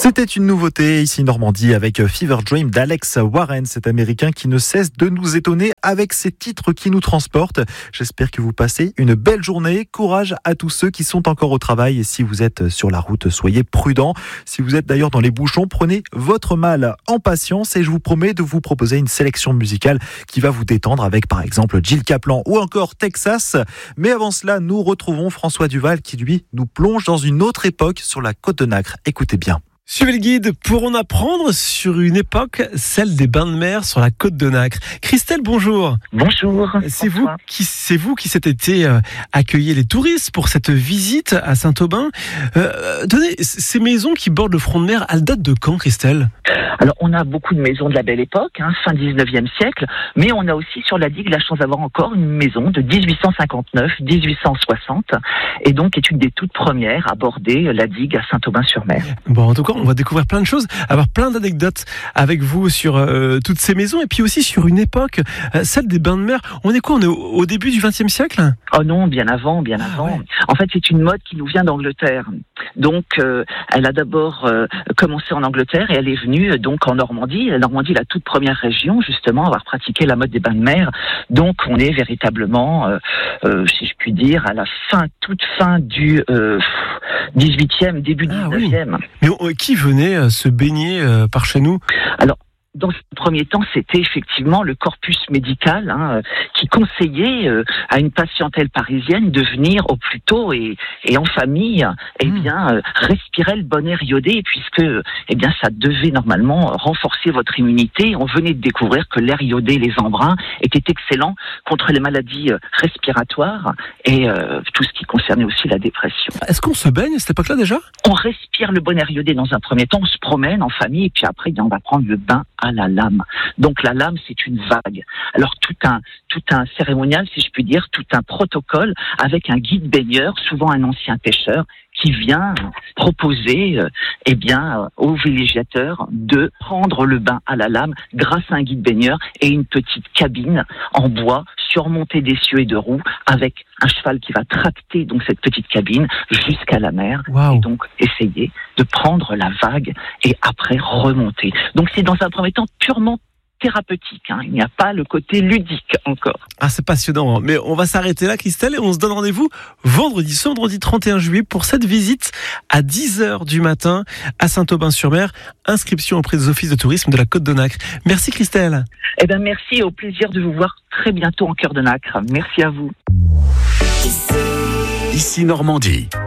C'était une nouveauté ici Normandie avec Fever Dream d'Alex Warren, cet américain qui ne cesse de nous étonner avec ses titres qui nous transportent. J'espère que vous passez une belle journée. Courage à tous ceux qui sont encore au travail et si vous êtes sur la route, soyez prudents. Si vous êtes d'ailleurs dans les bouchons, prenez votre mal en patience et je vous promets de vous proposer une sélection musicale qui va vous détendre avec par exemple Jill Kaplan ou encore Texas. Mais avant cela, nous retrouvons François Duval qui lui nous plonge dans une autre époque sur la Côte de Nacre. Écoutez bien. Suivez le guide pour en apprendre sur une époque, celle des bains de mer sur la Côte de Nacre. Christelle, bonjour. Bonjour. C'est vous qui cet été accueillez les touristes pour cette visite à Saint-Aubin. Tenez, ces maisons qui bordent le front de mer, elles datent de quand, Christelle ? Alors, on a beaucoup de maisons de la Belle Époque, fin 19e siècle, mais on a aussi sur la digue la chance d'avoir encore une maison de 1859-1860, et donc qui est une des toutes premières à border la digue à Saint-Aubin-sur-Mer. Bon, en tout cas, on va découvrir plein de choses, avoir plein d'anecdotes avec vous sur toutes ces maisons, et puis aussi sur une époque, celle des bains de mer. On est quoi ? On est au début du XXe siècle ? Oh non, bien avant. Ouais. En fait, c'est une mode qui nous vient d'Angleterre. Donc, elle a d'abord commencé en Angleterre et elle est venue donc en Normandie. La Normandie est la toute première région, justement, à avoir pratiqué la mode des bains de mer. Donc, on est véritablement, si je puis dire, à la toute fin du 18e, début 19e. Oui. Mais qui venait se baigner par chez nous ? Alors, dans ce premier temps, c'était effectivement le corpus médical qui conseillait à une patientèle parisienne de venir au plus tôt et en famille, respirer le bon air iodé, puisque ça devait normalement renforcer votre immunité. On venait de découvrir que l'air iodé, les embruns, étaient excellents contre les maladies respiratoires et tout ce qui concernait aussi la dépression. Est-ce qu'on se baigne à cette époque-là déjà ? On respire le bon air iodé dans un premier temps, on se promène en famille et puis après on va prendre le bain à la lame. Donc la lame, c'est une vague. Alors tout un cérémonial, si je puis dire, tout un protocole avec un guide baigneur, souvent un ancien pêcheur, qui vient proposer aux villégiateurs de prendre le bain à la lame grâce à un guide baigneur et une petite cabine en bois surmontée d'essieux et de roues avec un cheval qui va tracter donc cette petite cabine jusqu'à la mer. Wow. Et donc essayer de prendre la vague et après remonter. Donc c'est dans un premier temps purement thérapeutique, il n'y a pas le côté ludique encore. Ah, c'est passionnant, mais on va s'arrêter là, Christelle, et on se donne rendez-vous vendredi 31 juillet pour cette visite à 10h du matin à Saint-Aubin-sur-Mer. Inscription auprès des offices de tourisme de la Côte de Nacre. Merci Christelle. Merci, au plaisir de vous voir très bientôt en cœur de Nacre. Merci à vous. Ici Normandie.